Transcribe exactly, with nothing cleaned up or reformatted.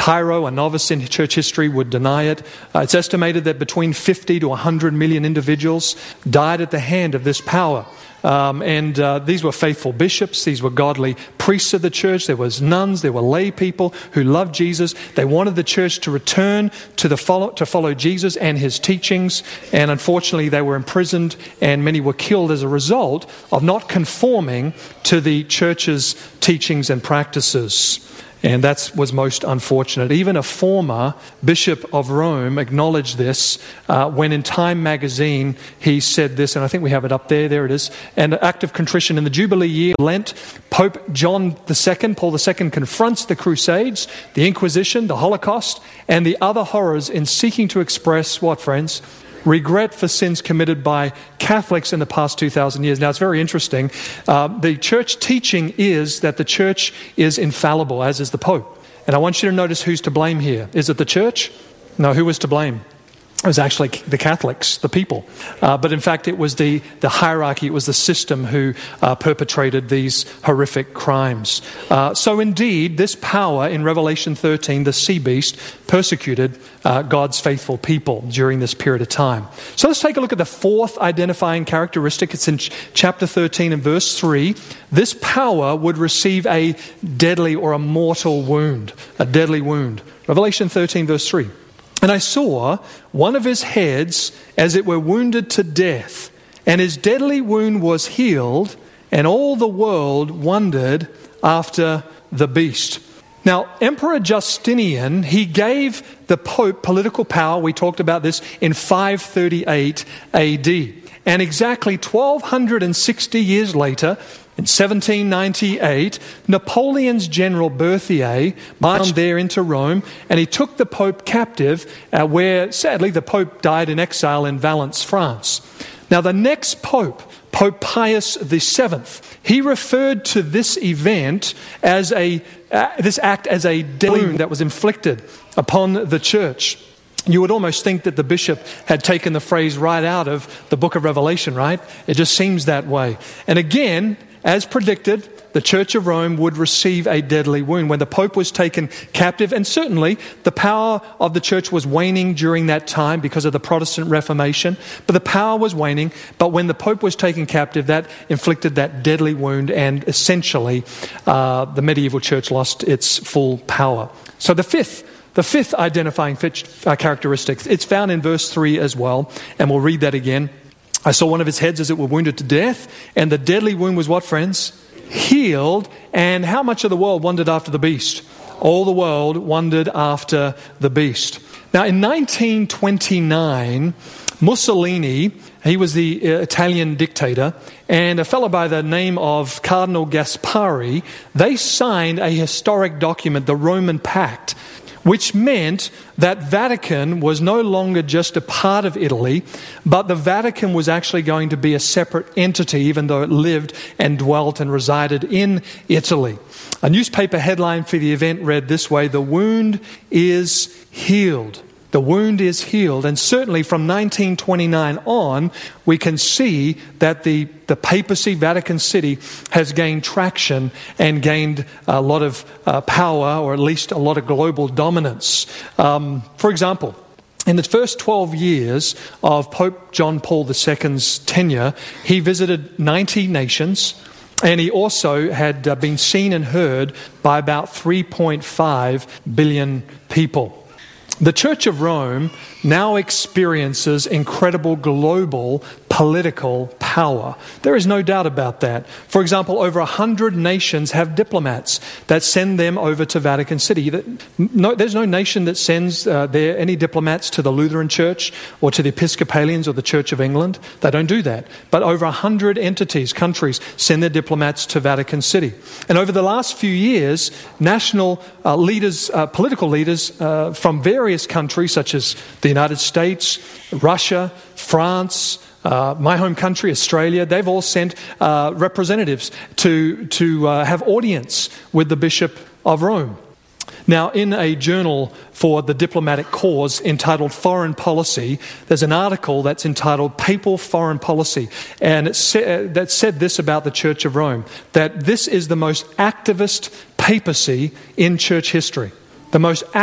Cairo, a novice in church history, would deny it. Uh, it's estimated that between fifty to one hundred million individuals died at the hand of this power. Um, and uh, these were faithful bishops. These were godly priests of the church. There was nuns. There were lay people who loved Jesus. They wanted the church to return to the follow to follow Jesus and his teachings. And unfortunately, they were imprisoned, and many were killed as a result of not conforming to the church's teachings and practices. And that was most unfortunate. Even a former Bishop of Rome acknowledged this uh, when in Time magazine he said this, and I think we have it up there, there it is. An act of contrition in the Jubilee year, Lent, Pope John the Second, Paul the Second, confronts the Crusades, the Inquisition, the Holocaust, and the other horrors in seeking to express, what, friends? Regret for sins committed by Catholics in the past two thousand years. Now, it's very interesting. Uh, the church teaching is that the church is infallible, as is the Pope. And I want you to notice who's to blame here. Is it the church? No, who was to blame? It was actually the Catholics, the people. Uh, but in fact, it was the, the hierarchy, it was the system who uh, perpetrated these horrific crimes. Uh, so indeed, this power in Revelation thirteen, the sea beast, persecuted uh, God's faithful people during this period of time. So let's take a look at the fourth identifying characteristic. It's in ch- chapter thirteen and verse three. This power would receive a deadly or a mortal wound, a deadly wound. Revelation thirteen, verse three. And I saw one of his heads as it were wounded to death, and his deadly wound was healed, and all the world wondered after the beast. Now, Emperor Justinian, he gave the Pope political power. We talked about this in five thirty-eight A D. And exactly twelve sixty years later, in seventeen ninety-eight, Napoleon's general Berthier marched there into Rome, and he took the Pope captive, uh, where sadly the Pope died in exile in Valence, France. Now the next Pope, Pope Pius the Seventh, he referred to this event as a uh, this act as a wound that was inflicted upon the church. You would almost think that the bishop had taken the phrase right out of the book of Revelation, right? It just seems that way. And again, as predicted, the Church of Rome would receive a deadly wound when the Pope was taken captive. And certainly the power of the church was waning during that time because of the Protestant Reformation. But the power was waning. But when the Pope was taken captive, that inflicted that deadly wound, and essentially uh, the medieval church lost its full power. So the fifth The fifth identifying characteristic, it's found in verse three as well, and we'll read that again. I saw one of his heads as it were wounded to death, and the deadly wound was what, friends? Healed. And how much of the world wondered after the beast? All the world wondered after the beast. Now in nineteen twenty-nine, Mussolini, he was the Italian dictator, and a fellow by the name of Cardinal Gaspari, they signed a historic document, the Roman Pact, which meant that Vatican was no longer just a part of Italy, but the Vatican was actually going to be a separate entity, even though it lived and dwelt and resided in Italy. A newspaper headline for the event read this way: "The wound is healed." The wound is healed. And certainly from nineteen twenty-nine on, we can see that the, the papacy, Vatican City, has gained traction and gained a lot of uh, power, or at least a lot of global dominance. Um, for example, in the first twelve years of Pope John Paul the Second's tenure, he visited ninety nations, and he also had uh, been seen and heard by about three point five billion people. The Church of Rome now experiences incredible global political power. There is no doubt about that. For example, over a hundred nations have diplomats that send them over to Vatican City. No, there's no nation that sends uh, their, any diplomats to the Lutheran Church or to the Episcopalians or the Church of England. They don't do that. But over a hundred entities, countries, send their diplomats to Vatican City. And over the last few years, national uh, leaders, uh, political leaders uh, from various countries, such as the United States, Russia, France, Uh, my home country, Australia, they've all sent uh, representatives to, to uh, have audience with the Bishop of Rome. Now, in a journal for the diplomatic cause entitled Foreign Policy, there's an article that's entitled Papal Foreign Policy, and it sa- that said this about the Church of Rome, that this is the most activist papacy in church history. The most